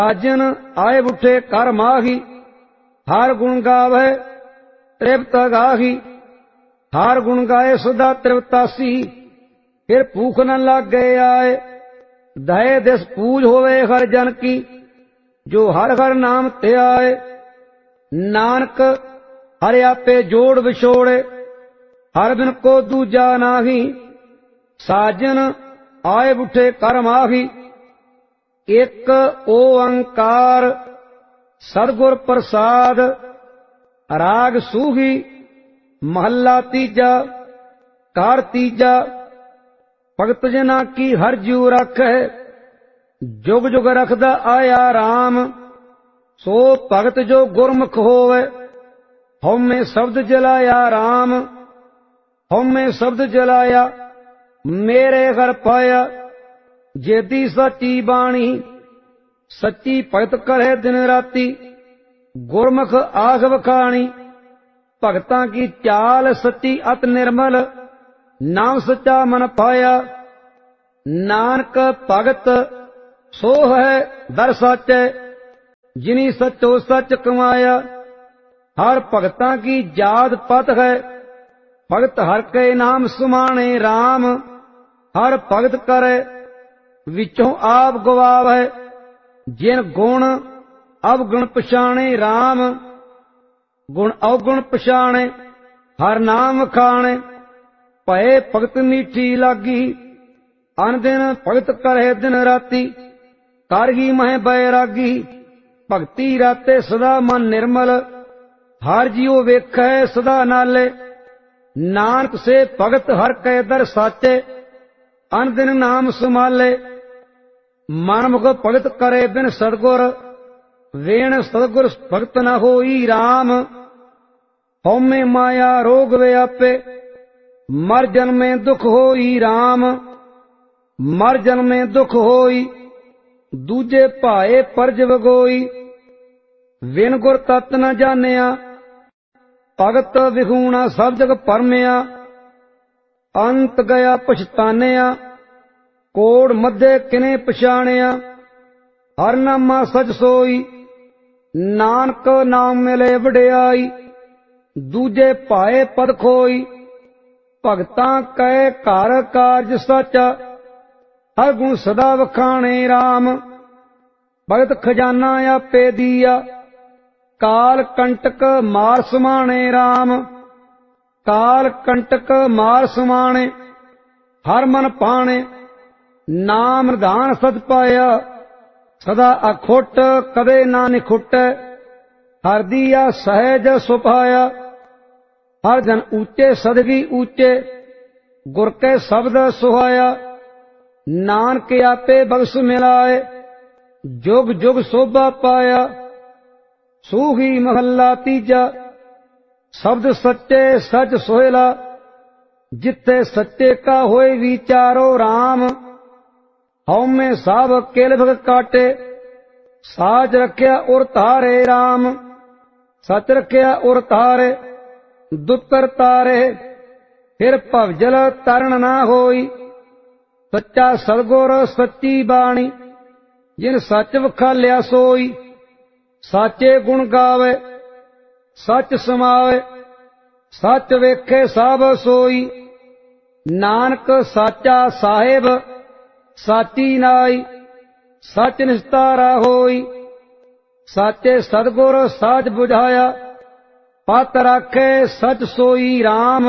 साजन आए बुठे कर माही, हर गुण गावे तृप्त गाही। हर गुण गाए सदा तृप्तासी, फिर भूख न लागे आए। दहे दिस पूज होवे हर जन की, जो हर हर नाम ते आए। नानक हर आपे जोड़ विछोड़े, हर बिन को दूजा नाही। साजन आए बुठे कर माही, एक ओंकार सतगुर प्रसाद। राग सूही महला तीजा, कार तीजा। भगत जना की हर जीव रखै, जुग जुग रखदा आया राम। सो भगत जो गुरमुख होवे, हउमैं शब्द जलाया राम। हउमैं शब्द जलाया मेरे घर पाया। जेदी सच्ची बाणी सच्ची भगत करे दिन राती। गुरमुख आख बखाणी, भगतां की चाल सच्ची अत निर्मल। नाम सच्चा मन पाया। नानक भगत सो है दर साचै, जिनी सचो सच कमाया। हर भगतां की जात पत है, भगत हर के नाम सुमाने राम। हर भगत करे विचों आप गवावे, जिन गुण अवगुण पछाणे राम। गुण अवगुण पछाणे हर नाम खाणे। भये भगत मीठी लागी, अन दिन भगत करे दिन राती। कर ही मह बैरागी, भगती राते सदा मन निर्मल। हर जीव वेखै सदा नाले, नानक से भगत हर कै दर साचे। अन दिन नाम सुमाले, मनमुख भगत करे बिन सतगुर। वेण सतगुर भगत न होई राम। हउमैं माया रोग व्यापे, मर जन्मे दुख होई राम। मर जन्मे दुख होई, दूजे भाए परज वगोई। विन गुर तत न जानिया, भगत विहूणा सब जग परमिया। अंत गया पछतानिया, कोड़ मध्य किने पछाणिया। हर नामा सच सोई, नानक नाम मिले वडियाई। दूजे भाए पद खोई, भगतां कहे घर कारज साचा। हर गुण सदा वखाणे राम। भगत खजाना आपे दिया, काल कंटक मार समाणे राम। काल कंटक मार समाणे, हर मन पाणे। नाम निधान सत पाया, सदा अखुट कदे ना निखुटै। हर दिया सहज सुभाया, हर जन ऊंचे सदगी ऊंचे। गुर के शब्द सुहाया, नानक आपे बख्श मिलाए। जुग जुग शोभा पाया, सूही महला तीजा। शब्द सच्चे सच सोहेला, जिथे सच्चे का होए विचारो राम। हउमैं सब केलभ काटे, साज रखिया उर तारे राम। सच रखिया उर तारे, दुतर तारे। फिर भवजल तरण ना होई, सच्चा सतगुर सच्ची बाणी। जिन सच वखालिया सोई, साचे गुण गावे सच समावे। सच वेखे सब सोई, नानक साचा साहिब साची नाई। सच निस्तारा होई, साचे सतगुर साच बुझाया। पत राखे सच सोई राम।